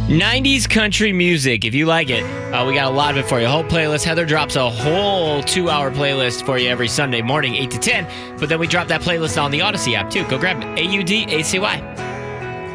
90s country music. If you like it, we got a lot of it for you. A whole playlist. Heather drops a whole 2-hour playlist for you every Sunday morning, 8 to 10. But then we drop that playlist on the Odyssey app, too. Go grab it. AUDACY.